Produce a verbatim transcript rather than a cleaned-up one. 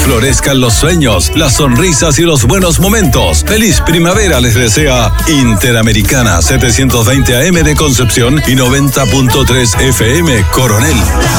florezcan los sueños, las sonrisas y los buenos momentos. Feliz primavera les desea Interamericana, setecientos veinte A M de Concepción y noventa punto tres F M Coronel.